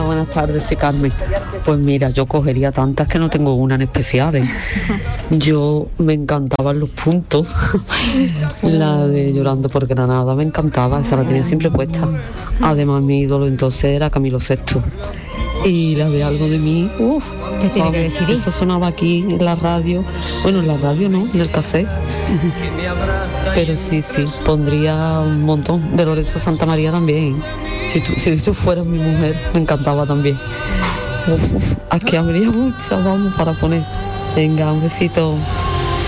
buenas tardes, soy Carmen. Pues mira, yo cogería tantas que no tengo una en especial, ¿eh? Yo me encantaban los puntos. La de Llorando por Granada me encantaba, esa la tenía siempre puesta. Además, mi ídolo entonces era Camilo Sesto. Y la de Algo de mí, ¿Qué tiene que decidir? eso sonaba aquí en la radio. Bueno, en la radio no, en el cassette. Pero sí, pondría un montón. De Lorenzo Santamaría también. Si tú fueras mi mujer, me encantaba también. Aquí habría muchas, vamos, para poner. Venga, un besito.